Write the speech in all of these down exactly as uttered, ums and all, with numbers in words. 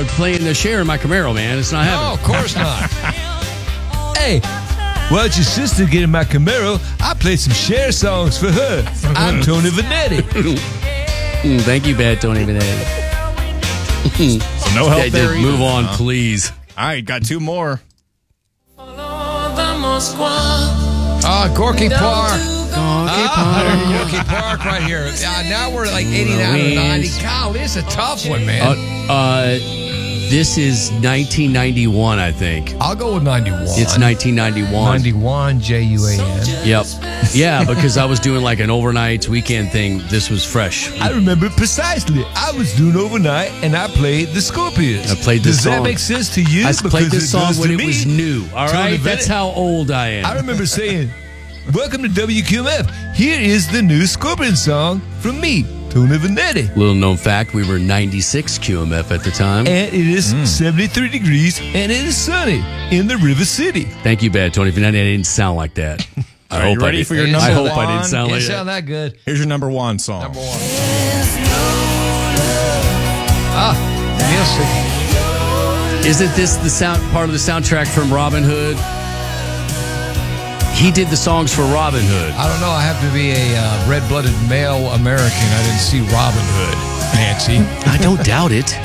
uh, playing the Cher in my Camaro, man. It's not happening. No, of course not. Hey, why don't your sister get in my Camaro? I play some Cher songs for her. I'm Tony Vanetti. mm, thank you, bad Tony Vanetti. So no help yeah, there. Move either. on, huh? please. All right, got two more. Ah, uh, Gorky Park. Gorky Ah, Gorky Park right here. Uh, now we're like eighty-nine or ninety. Golly, it's a tough one, man. Uh, uh, this is nineteen ninety-one, I think. I'll go with ninety-one. It's nineteen ninety-one. ninety-one, J U A N. Yep. Yeah, because I was doing like an overnight weekend thing. This was fresh. I remember precisely. I was doing overnight, and I played the Scorpions. I played this Does song. that make sense to you? I Because played this it song does when to it me. was new. All Tony right? Bennett. That's how old I am. I remember saying, welcome to W Q M F. Here is the new Scorpion song from me, Tony Vanetti. Little known fact, we were ninety-six Q M F at the time. And it is mm. seventy-three degrees, and it is sunny in the River City. Thank you, bad Tony Vanetti. I didn't sound like that. I Are hope you ready I did. for your I number hope one? I didn't sound It like didn't that. sound that good. Here's your number one song. Number one. Ah, music. Isn't this the sound part of the soundtrack from Robin Hood? He did the songs for Robin Hood. I don't know. I have to be a uh, red-blooded male American. I didn't see Robin Hood, Nancy. I don't doubt it.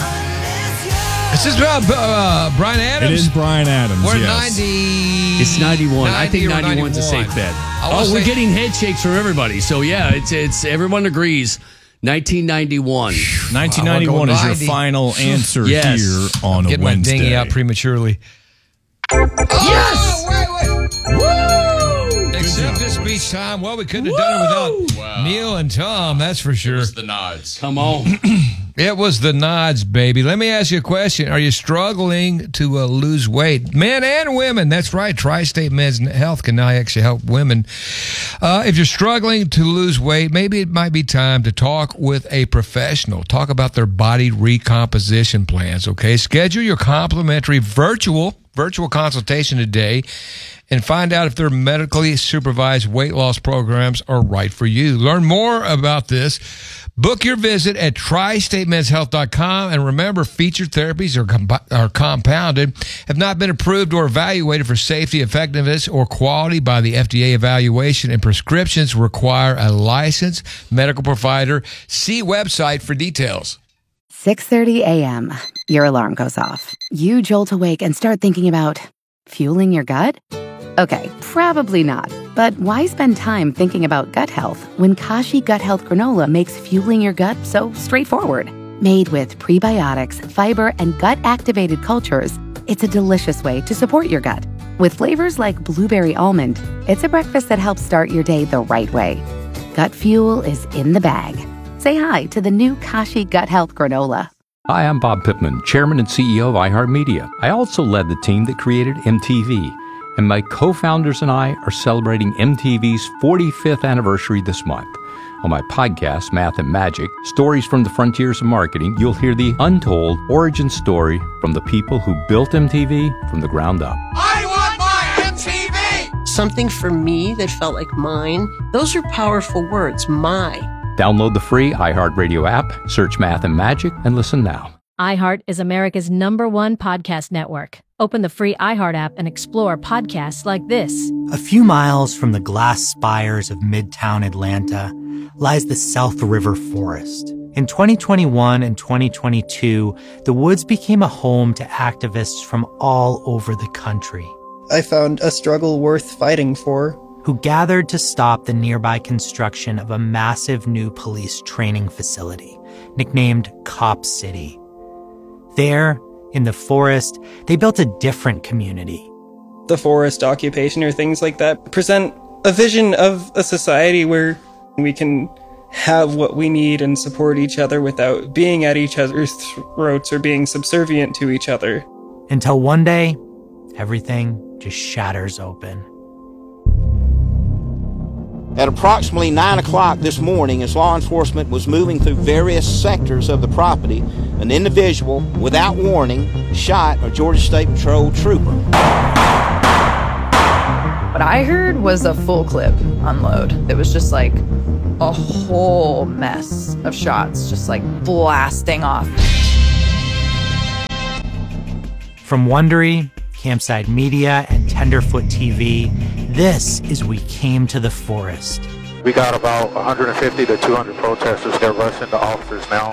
Is this uh, uh, Bryan Adams? It is Bryan Adams. We're yes. ninety. It's ninety-one. I think ninety or ninety-one's a safe bet. Oh, we're say, getting head shakes from everybody. So yeah, it's it's everyone agrees. nineteen ninety-one. nineteen ninety-one is your ninety. final answer Yes. here on Get a my Wednesday. dinghy out prematurely. Yes! Oh, wait, wait. Woo! Except this beach time. Well, we couldn't have done it without Wow. Neil and Tom, that's for sure. the nods. Come on. It was the nods, baby. Let me ask you a question. Are you struggling to uh, lose weight? Men and women. That's right. Tri-State Men's Health can now actually help women. Uh, if you're struggling to lose weight, maybe it might be time to talk with a professional. Talk about their body recomposition plans, okay? Schedule your complimentary virtual virtual consultation today and find out if their medically supervised weight loss programs are right for you. Learn more about this. Book your visit at tri state men's health dot com. And remember, featured therapies are, comp- are compounded, have not been approved or evaluated for safety, effectiveness, or quality by the F D A evaluation, and prescriptions require a licensed medical provider. See website for details. six thirty a.m. Your alarm goes off. You jolt awake and start thinking about fueling your gut? Okay, probably not. But why spend time thinking about gut health when Kashi Gut Health Granola makes fueling your gut so straightforward? Made with prebiotics, fiber, and gut-activated cultures, it's a delicious way to support your gut. With flavors like blueberry almond, it's a breakfast that helps start your day the right way. Gut fuel is in the bag. Say hi to the new Kashi Gut Health Granola. Hi, I'm Bob Pittman, Chairman and C E O of iHeartMedia. I also led the team that created M T V, and my co-founders and I are celebrating M T V's forty-fifth anniversary this month. On my podcast, Math and Magic, Stories from the Frontiers of Marketing, you'll hear the untold origin story from the people who built M T V from the ground up. I want my M T V! Something for me that felt like mine. Those are powerful words, my. Download the free iHeartRadio app, search Math and Magic, and listen now. iHeart is America's number one podcast network. Open the free iHeart app and explore podcasts like this. A few miles from the glass spires of Midtown Atlanta lies the South River Forest. In twenty twenty-one and twenty twenty-two, the woods became a home to activists from all over the country. I found a struggle worth fighting for. Who gathered to stop the nearby construction of a massive new police training facility, nicknamed Cop City. There, in the forest, they built a different community. The forest occupation or things like that present a vision of a society where we can have what we need and support each other without being at each other's throats or being subservient to each other. Until one day, everything just shatters open. At approximately nine o'clock this morning, as law enforcement was moving through various sectors of the property, an individual, without warning, shot a Georgia State Patrol trooper. What I heard was a full clip unload. It was just like a whole mess of shots, just like blasting off. From Wondery, Campside Media, and Tenderfoot T V, this is We Came to the Forest. We got about one hundred fifty to two hundred protesters. They're rushing the officers now.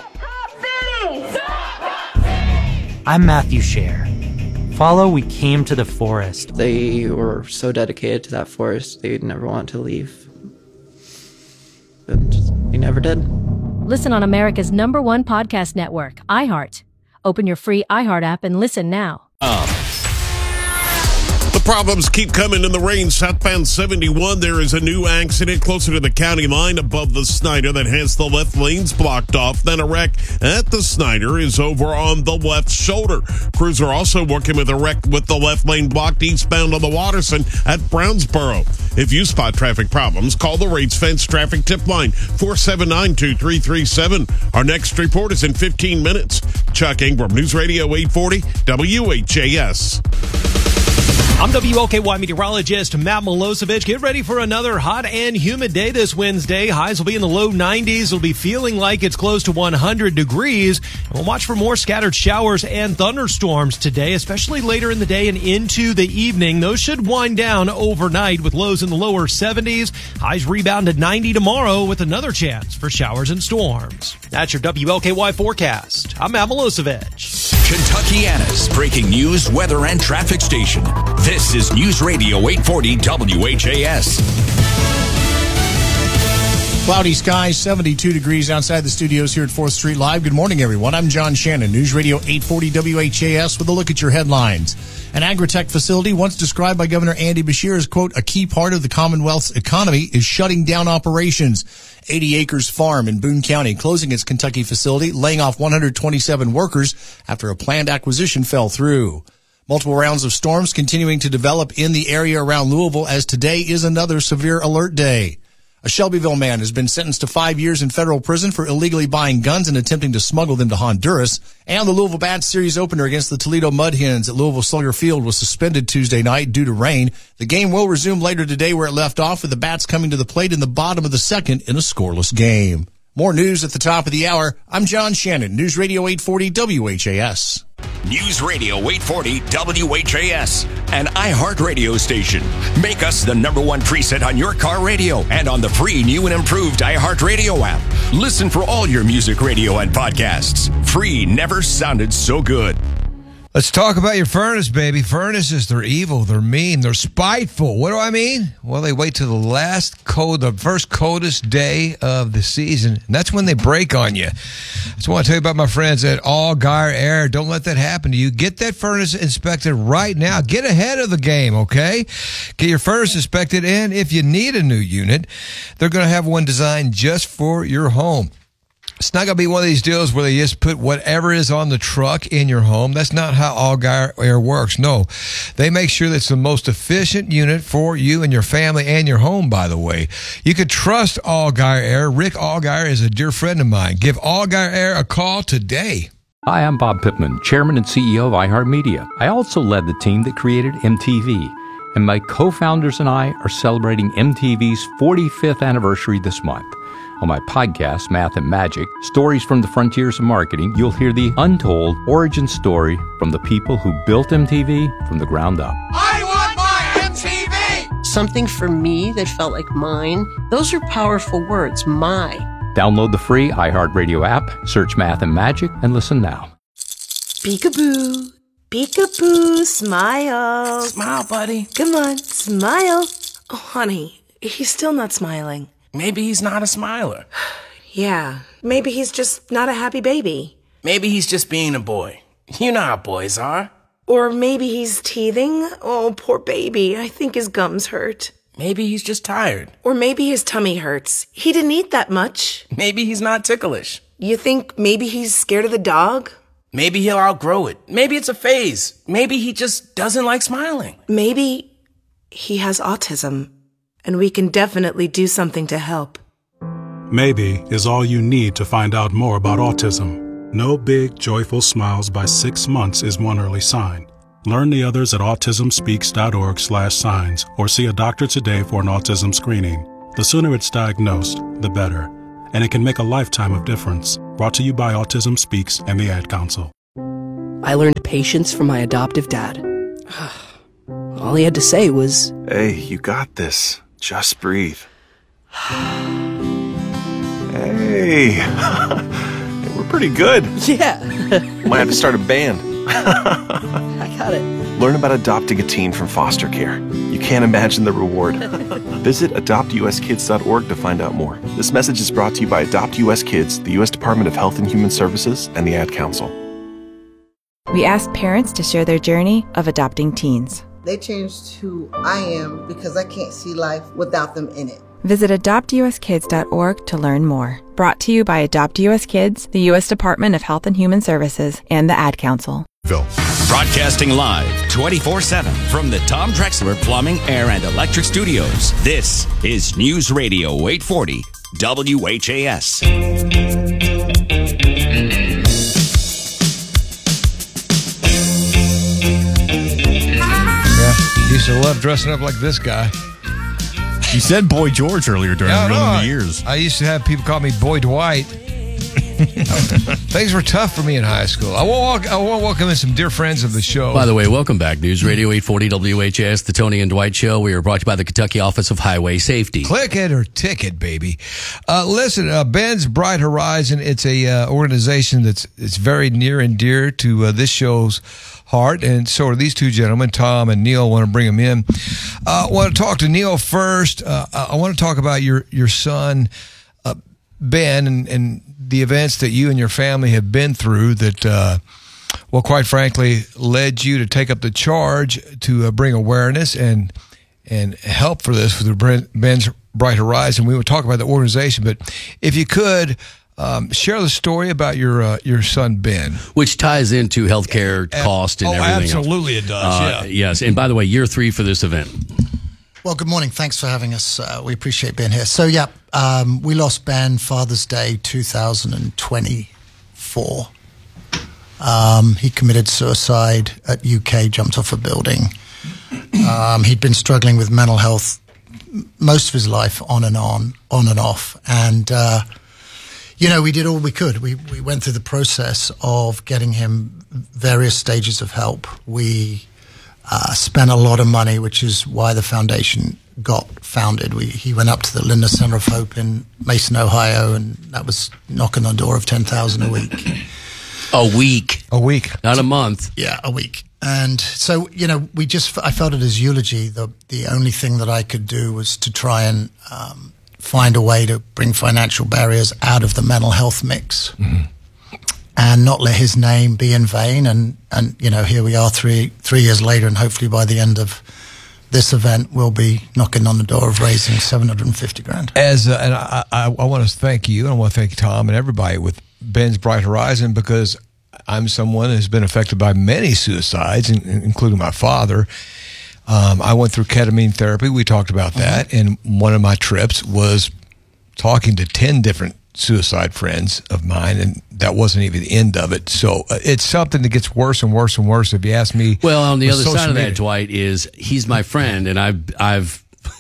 I'm Matthew Scher. Follow We Came to the Forest. They were so dedicated to that forest, they'd never want to leave. And they never did. Listen on America's number one podcast network, iHeart. Open your free iHeart app and listen now. Uh. The problems keep coming in the rain. Southbound seventy-one, there is a new accident closer to the county line above the Snyder that has the left lanes blocked off. Then a wreck at the Snyder is over on the left shoulder. Crews are also working with a wreck with the left lane blocked eastbound on the Watterson at Brownsboro. If you spot traffic problems, call the Rates Fence Traffic Tip Line, four seven nine, two three three seven. Our next report is in fifteen minutes. Chuck Ingram, News Radio eight forty W H A S. I'm W L K Y meteorologist Matt Milosevic. Get ready for another hot and humid day this Wednesday. Highs will be in the low nineties. It'll be feeling like it's close to one hundred degrees. And we'll watch for more scattered showers and thunderstorms today, especially later in the day and into the evening. Those should wind down overnight with lows in the lower seventies. Highs rebound to ninety tomorrow with another chance for showers and storms. That's your W L K Y forecast. I'm Matt Milosevic. Kentuckiana's breaking news, weather, and traffic station. This is News Radio eight forty W H A S. Cloudy skies, seventy-two degrees outside the studios here at fourth Street Live. Good morning, everyone. I'm John Shannon, News Radio eight forty W H A S with a look at your headlines. An agri-tech facility once described by Governor Andy Beshear as, quote, a key part of the Commonwealth's economy is shutting down operations. eighty Acres Farm in Boone County closing its Kentucky facility, laying off one hundred twenty-seven workers after a planned acquisition fell through. Multiple rounds of storms continuing to develop in the area around Louisville as today is another severe alert day. A Shelbyville man has been sentenced to five years in federal prison for illegally buying guns and attempting to smuggle them to Honduras. And the Louisville Bats series opener against the Toledo Mud Hens at Louisville Slugger Field was suspended Tuesday night due to rain. The game will resume later today where it left off, with the Bats coming to the plate in the bottom of the second in a scoreless game. More news at the top of the hour. I'm John Shannon, News Radio eight forty W H A S. News Radio eight forty W H A S, an iHeart radio station. Make us the number one preset on your car radio and on the free new and improved iHeart Radio app. Listen for all your music, radio, and podcasts. Free never sounded so good. Let's talk about your furnace, baby. Furnaces, they're evil, they're mean, they're spiteful. What do I mean? Well, they wait till the last cold, the first coldest day of the season, and that's when they break on you. I just want to tell you about my friends at All Geyer Air. Don't let that happen to you. Get that furnace inspected right now. Get ahead of the game, okay? Get your furnace inspected, and if you need a new unit, they're going to have one designed just for your home. It's not going to be one of these deals where they just put whatever is on the truck in your home. That's not how All Geyer Air works. No, they make sure that's the most efficient unit for you and your family and your home, by the way. You can trust All Geyer Air. Rick Allgeier is a dear friend of mine. Give All Geyer Air a call today. Hi, I'm Bob Pittman, Chairman and C E O of iHeartMedia. I also led the team that created M T V. And my co-founders and I are celebrating M T V's forty-fifth anniversary this month. On my podcast, Math and Magic, Stories from the Frontiers of Marketing, you'll hear the untold origin story from the people who built M T V from the ground up. I want my M T V! Something for me that felt like mine. Those are powerful words, my. Download the free iHeartRadio app, search Math and Magic, and listen now. Peekaboo, peekaboo, smile. Smile, buddy. Come on, smile. Oh, honey, he's still not smiling. Maybe he's not a smiler. Yeah, maybe he's just not a happy baby. Maybe he's just being a boy. You know how boys are. Or maybe he's teething. Oh, poor baby. I think his gums hurt. Maybe he's just tired. Or maybe his tummy hurts. He didn't eat that much. Maybe he's not ticklish. You think maybe he's scared of the dog? Maybe he'll outgrow it. Maybe it's a phase. Maybe he just doesn't like smiling. Maybe he has autism. And we can definitely do something to help. Maybe is all you need to find out more about autism. No big, joyful smiles by six months is one early sign. Learn the others at autismspeaks.org slash signs or see a doctor today for an autism screening. The sooner it's diagnosed, the better. And it can make a lifetime of difference. Brought to you by Autism Speaks and the Ad Council. I learned patience from my adoptive dad. All he had to say was, "Hey, you got this. Just breathe." Hey, we're pretty good. Yeah. Might have to start a band. I got it. Learn about adopting a teen from foster care. You can't imagine the reward. Visit adopt u s kids dot org to find out more. This message is brought to you by Adopt U S Kids, the U S Department of Health and Human Services, and the Ad Council. We asked parents to share their journey of adopting teens. They changed who I am because I can't see life without them in it. Visit adopt u s kids dot org to learn more. Brought to you by Adopt U S Kids, the U S Department of Health and Human Services, and the Ad Council. Broadcasting live twenty-four seven from the Tom Drexler Plumbing, Air, and Electric Studios. This is News Radio eight forty W H A S. Yeah, used to love dressing up like this guy. You said Boy George earlier during Yeah, the no, run of I- the years. I used to have people call me Boy Dwight. Things were tough for me in high school. I want to I want to welcome in some dear friends of the show. By the way, welcome back. News Radio eight forty W H S, the Tony and Dwight Show. We are brought to you by the Kentucky Office of Highway Safety. Click it or ticket, baby. Uh, listen, uh, Ben's Bright Horizon, it's a uh, organization that's it's very near and dear to uh, this show's heart, and so are these two gentlemen, Tom and Neil. I want to bring them in. Uh, I want to talk to Neil first. Uh, I want to talk about your, your son, uh, Ben, and, and the events that you and your family have been through that, uh, well, quite frankly, led you to take up the charge to uh, bring awareness and and help for this with the Ben's Bright Horizon. We would talk about the organization, but if you could, um, share the story about your uh, your son, Ben. Which ties into healthcare cost and oh, everything absolutely else. it does, Uh, yeah. Yes, and by the way, year three for this event. Well, good morning. Thanks for having us. Uh, we appreciate being here. So, yeah, um, we lost Ben Father's Day two thousand twenty-four. Um, he committed suicide at U K, jumped off a building. Um, he'd been struggling with mental health most of his life, on and on, on and off. And, uh, you know, we did all we could. We, we went through the process of getting him various stages of help. We Uh, spent a lot of money, which is why the foundation got founded. We, he went up to the Linda Center of Hope in Mason, Ohio, and that was knocking on the door of ten thousand a week. A week. A week. Not a month. Yeah, a week. And so, you know, we just, I felt it as eulogy. The, the only thing that I could do was to try and um, find a way to bring financial barriers out of the mental health mix. Mm-hmm. And not let his name be in vain. And, and you know, here we are three three years later, and hopefully by the end of this event, we'll be knocking on the door of raising seven hundred fifty grand. As uh, and I, I, I want to thank you, and I want to thank Tom and everybody with Ben's Bright Horizon, because I'm someone who's been affected by many suicides, including my father. Um, I went through ketamine therapy. We talked about that, mm-hmm. and one of my trips was talking to ten different suicide friends of mine, and that wasn't even the end of it. So uh, it's something that gets worse and worse and worse, if you ask me. Well, on the other social side of media. that, Dwight, is he's my friend, and I've I've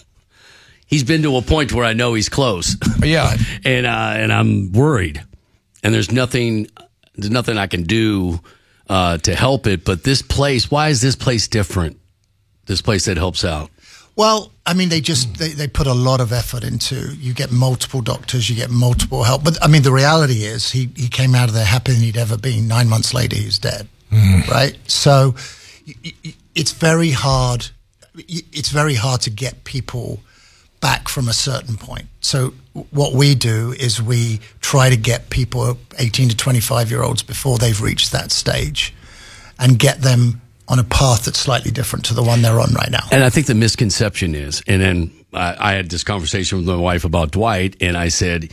he's been to a point where I know he's close. Yeah, and uh, and I'm worried, and there's nothing there's nothing I can do uh, to help it. But this place, why is this place different? This place that helps out. Well, I mean, they just they, they put a lot of effort into. You get multiple doctors, you get multiple help. But I mean, the reality is, he he came out of there happier than he'd ever been. Nine months later, he's dead. Mm. Right. So y- y- it's very hard. It's very hard to get people back from a certain point. So what we do is we try to get people, eighteen to twenty-five year olds, before they've reached that stage, and get them on a path that's slightly different to the one they're on right now. And I think the misconception is, and then I, I had this conversation with my wife about Dwight, and I said,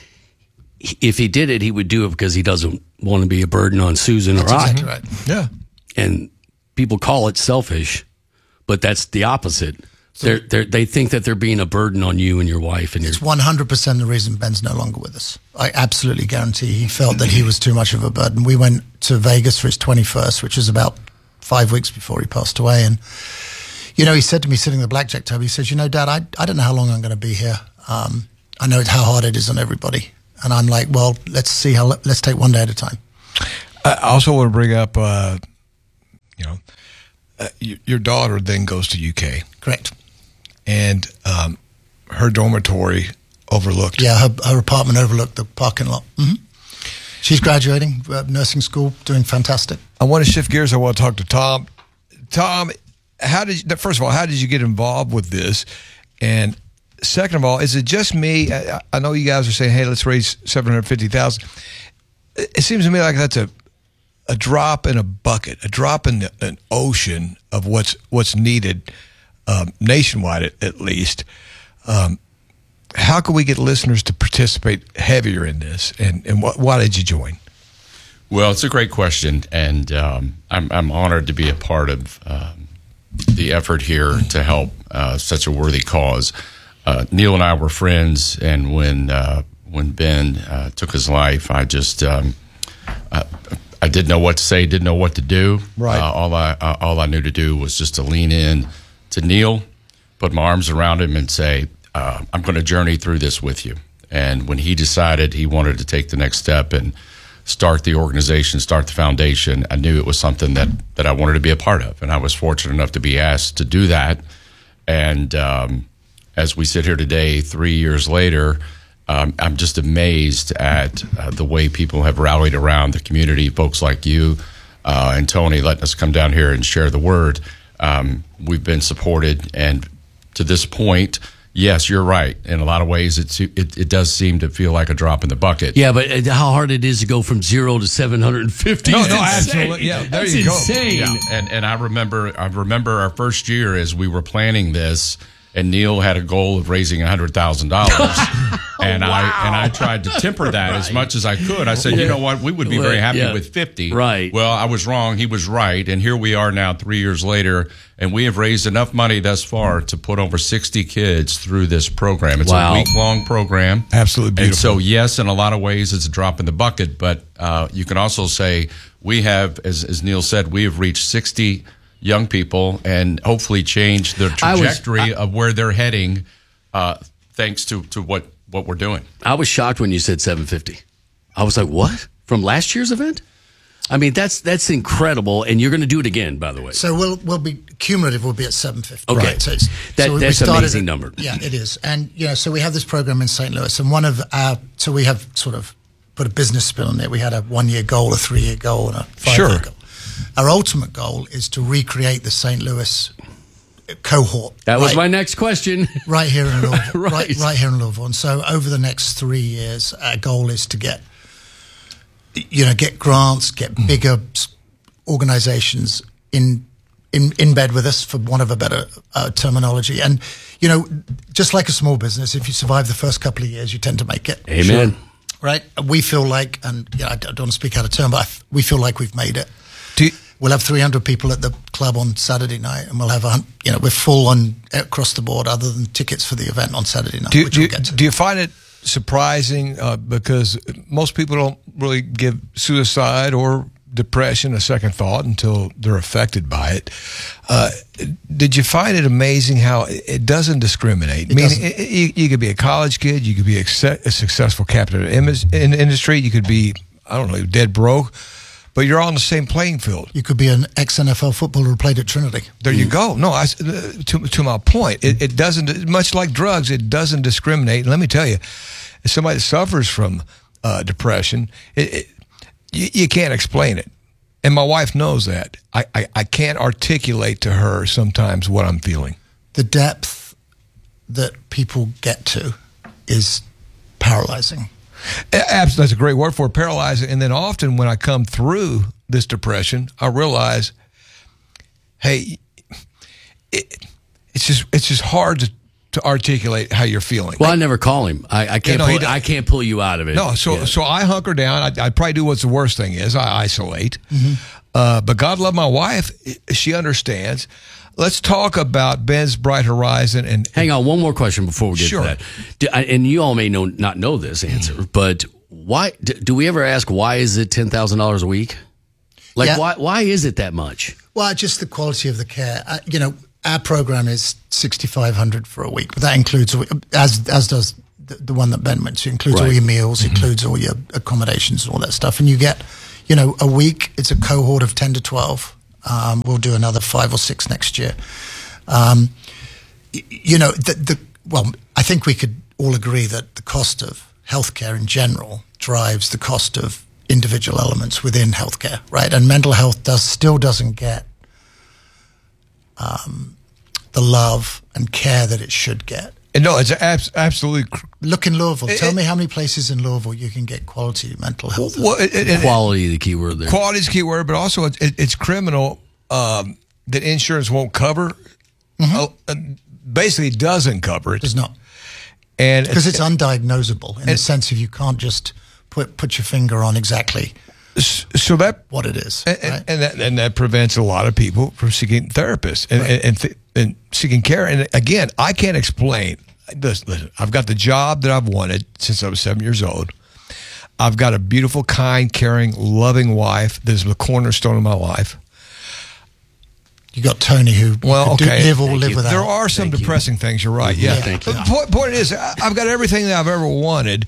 if he did it, he would do it because he doesn't want to be a burden on Susan That's or I. exactly right. Yeah. And people call it selfish, but that's the opposite. They're, they're, they think that they're being a burden on you and your wife. And your It's one hundred percent the reason Ben's no longer with us. I absolutely guarantee he felt that he was too much of a burden. We went to Vegas for his twenty-first, which was about five weeks before he passed away. And, you know, he said to me sitting at the blackjack table, he says, you know, Dad, I, I don't know how long I'm going to be here. Um, I know how hard it is on everybody. And I'm like, well, let's see how, let's take one day at a time. I also want to bring up uh, uh, y- your daughter then goes to U K. Correct. And um, her dormitory overlooked. Yeah, her, her apartment overlooked the parking lot. Mm-hmm. She's graduating, uh, nursing school, doing fantastic. I want to shift gears. I want to talk to Tom. Tom, how did you, first of all, how did you get involved with this? And second of all, is it just me? I, I know you guys are saying, hey, let's raise seven hundred fifty thousand dollars. It seems to me like that's a a drop in a bucket, a drop in the, an ocean of what's what's needed um, nationwide, at, at least. Um, how can we get listeners to participate heavier in this, and, and wh- why did you join? Well, it's a great question, and um, I'm, I'm honored to be a part of um, the effort here to help uh, such a worthy cause. Uh, Neil and I were friends, and when uh, when Ben uh, took his life, I just um, uh, I didn't know what to say, didn't know what to do. Right. Uh, all I uh, all I knew to do was just to lean in to Neil, put my arms around him, and say, uh, "I'm going to journey through this with you." And when he decided he wanted to take the next step and start the organization, start the foundation, I knew it was something that that I wanted to be a part of, and I was fortunate enough to be asked to do that. And um, as we sit here today, three years later, um, I'm just amazed at uh, the way people have rallied around the community, folks like you uh, and Tony letting us come down here and share the word. Um, we've been supported, and to this point, yes, you're right. In a lot of ways, it's, it it does seem to feel like a drop in the bucket. Yeah, but how hard it is to go from zero to seven hundred fifty? No, is no, insane. absolutely. Yeah, there That's you go. insane. Yeah, and and I remember I remember our first year as we were planning this, and Neil had a goal of raising a hundred thousand dollars, and I and I tried to temper that right. as much as I could. I said, Yeah. you know what, we would be very happy Yeah. with fifty. Right. Well, I was wrong. He was right, and here we are now, three years later, and we have raised enough money thus far to put over sixty kids through this program. It's Wow. a week long program. Absolutely beautiful. And so, yes, in a lot of ways, it's a drop in the bucket, but uh, you can also say we have, as, as Neil said, we have reached sixty young people and hopefully change the I was- trajectory I- of where they're heading uh, thanks to, to what, what we're doing. I was shocked when you said seven fifty. I was like, what? From last year's event? I mean, that's that's incredible, and you're going to do it again, by the way. So we'll we'll be cumulative. We'll be at seven fifty. Okay. Right. So it's, That- so we- we that's an started amazing at- number. Yeah, it is. And you know, so we have this program in Saint Louis, and one of our so we have sort of put a business spin on it. We had a one year goal, a three year goal, and a five year Sure. goal. Our ultimate goal is to recreate the Saint Louis cohort. That was right- my next question. right here in Louisville. Right. right. right here in Louisville. And so over the next three years, our goal is to get, you know, get grants, get bigger s- organizations in, in, in bed with us, for want of a better uh, terminology. And, you know, just like a small business, if you survive the first couple of years, you tend to make it. Amen. Sure. Right? We feel like, and you know, I don't want to speak out of turn, but I f- we feel like we've made it. Do you, We'll have three hundred people at the club on Saturday night, and we'll have, a, hun- you know, we're full on across the board other than tickets for the event on Saturday night, do, which do, we'll get to. do you find it surprising uh, because most people don't really give suicide or depression a second thought until they're affected by it. Uh, did you find it amazing how it doesn't discriminate? It I mean, doesn't. it, you, you could be a college kid, you could be a, a successful captain in the industry, you could be, I don't know, dead broke, but you're all on the same playing field. You could be an ex-N F L footballer who played at Trinity. There you go. No, I, to, to my point, it, it doesn't, much like drugs, it doesn't discriminate. And let me tell you, as somebody that suffers from uh, depression, it, it, you, you can't explain it. And my wife knows that. I, I, I can't articulate to her sometimes what I'm feeling. The depth that people get to is paralyzing. Absolutely, that's a great word for it, paralyzing. And then often when I come through this depression, I realize, hey, it, it's just it's just hard to, to articulate how you're feeling. Well, I never call him. I, I can't. no, he pull, does- I can't pull you out of it. No, so Yeah. so I hunker down. I, I probably do what's the worst thing is I isolate. Mm-hmm. Uh, but God love my wife; she understands. Let's talk about Ben's Bright Horizon. And hang on, one more question before we get Sure. to that. Do, I- and you all may know not know this answer, but why do, do we ever ask why is it ten thousand dollars a week? Like Yeah. why why is it that much? Well, just the quality of the care. Uh, you know, our program is sixty-five hundred for a week, but that includes, as as does the, the one that Ben mentioned, includes all Right. your meals, includes all your accommodations and all that stuff. And you get, you know, a week, it's a cohort of ten to twelve. Um, we'll do another five or six next year. Um, y- you know, the, the well, I think we could all agree that the cost of healthcare in general drives the cost of individual elements within healthcare, right? And mental health does still doesn't get um, the love and care that it should get. And no, it's abs- absolutely. Cr- Look in Louisville. It, Tell it, me how many places in Louisville you can get quality mental health. Well, it, it, quality, the key word there. Quality is the key word, but also it, it, it's criminal um, that insurance won't cover. Mm-hmm. Uh, basically, doesn't cover it. Does not. And because it's, it's undiagnosable in and, the sense of you can't just put put your finger on exactly so that what it is, and, right? and that and that prevents a lot of people from seeking therapists and right. and, and, th- and seeking care. And again, I can't explain. Listen, listen, I've got the job that I've wanted since I was seven years old. I've got a beautiful, kind, caring, loving wife that is the cornerstone of my life. You got Tony, who well, okay, live or live you. without. There are some Thank depressing you. things. You're right. Yeah. yeah. Thank you. But the point, point is, I've got everything that I've ever wanted.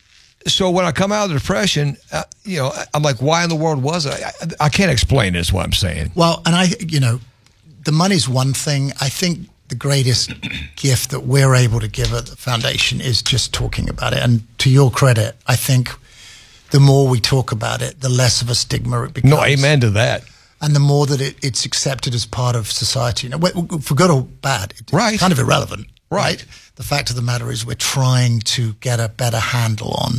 So when I come out of the depression, uh, you know, I'm like, why in the world was I? I? I can't explain it, is what I'm saying. Well, and I, you know, the money's one thing. I think the greatest gift that we're able to give at the foundation is just talking about it. And to your credit, I think the more we talk about it, the less of a stigma it becomes. No, amen to that. And the more that it, it's accepted as part of society. You know, for good or bad, it's right. kind of irrelevant. Right. right. The fact of the matter is we're trying to get a better handle on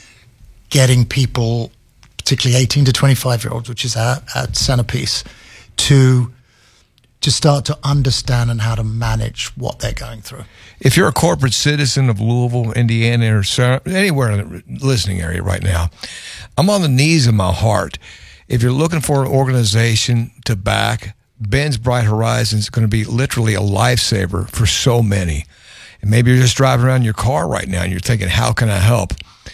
getting people, particularly eighteen to twenty-five-year-olds, which is our, our centerpiece, to to start to understand and how to manage what they're going through. If you're a corporate citizen of Louisville, Indiana, or anywhere in the listening area right now, I'm on the knees of my heart. If you're looking for an organization to back, Ben's Bright Horizons is going to be literally a lifesaver for so many. And maybe you're just driving around in your car right now and you're thinking, how can I help?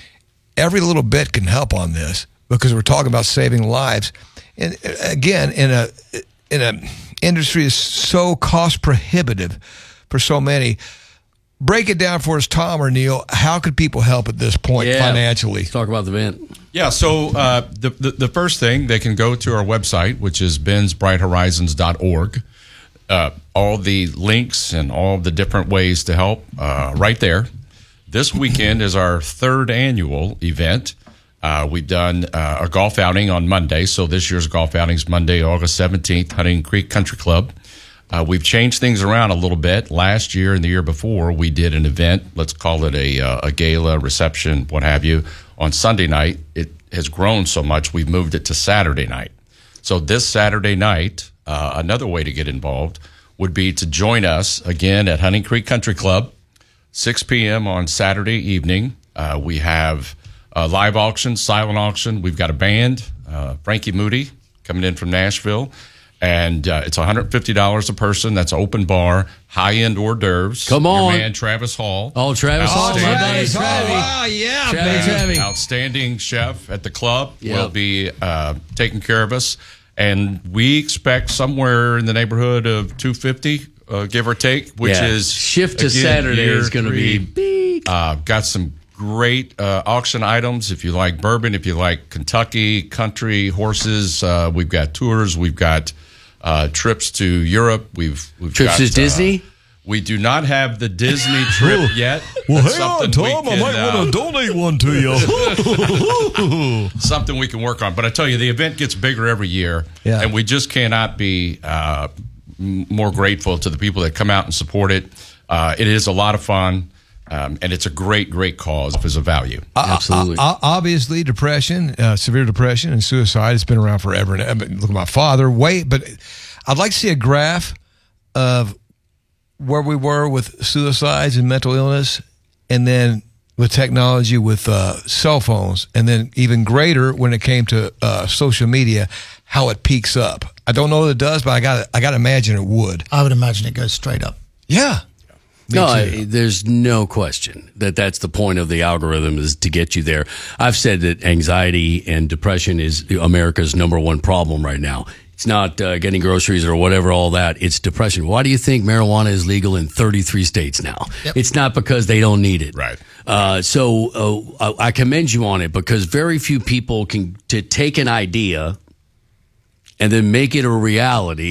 Every little bit can help on this because we're talking about saving lives. And again, in a in a industry that's so cost prohibitive for so many, break it down for us, Tom or Neil. How could people help at this point yeah. financially? Let's talk about the event. Yeah, so uh, the, the the first thing, they can go to our website, which is bens bright horizons dot org. Uh, all the links and all the different ways to help uh, right there. This weekend is our third annual event. Uh, we've done uh, a golf outing on Monday, so this year's golf outing is Monday, August seventeenth, Huntington Creek Country Club. Uh, we've changed things around a little bit. Last year and the year before, we did an event, let's call it a, uh, a gala, reception, what have you, on Sunday night. It has grown so much, we've moved it to Saturday night. So this Saturday night, uh, another way to get involved would be to join us again at Huntington Creek Country Club, six p.m. on Saturday evening. Uh, we have a live auction, silent auction. We've got a band, uh, Frankie Moody, coming in from Nashville. And uh, it's one hundred fifty dollars a person. That's open bar, high-end hors d'oeuvres. Come on. Your man, Travis Hall. Oh, Travis Hall. Travis Hall. Wow, yeah, Travis, man. Outstanding chef at the club. Yep. Will be uh, taking care of us. And we expect somewhere in the neighborhood of two hundred fifty dollars, uh, give or take, which yeah. is... Shift to again, Saturday is going to be big. Uh, got some great uh, auction items. If you like bourbon, if you like Kentucky, country, horses, uh, we've got tours, we've got... Uh, trips to Europe. We've, we've trips got, to Disney. Uh, we do not have the Disney trip yet. Well, That's hang on, something we Tom. can, I might uh, want to donate one to you. something we can work on. But I tell you, the event gets bigger every year, Yeah. and we just cannot be uh, m- more grateful to the people that come out and support it. Uh, it is a lot of fun. Um, and it's a great, great cause as a value. Absolutely. Uh, uh, obviously, depression, uh, severe depression, and suicide has been around forever. And I mean, look at my father. Wait, but I'd like to see a graph of where we were with suicides and mental illness, and then with technology, with uh, cell phones, and then even greater when it came to uh, social media, how it peaks up. I don't know that it does, but I got I got to imagine it would. I would imagine it goes straight up. Yeah. Me no, too. I, there's no question that that's the point of the algorithm, is to get you there. I've said that anxiety and depression is America's number one problem right now. It's not uh, getting groceries or whatever, all that. It's depression. Why do you think marijuana is legal in thirty-three states now? Yep. It's not because they don't need it. Right. Uh, so uh, I commend you on it, because very few people can to take an idea and then make it a reality.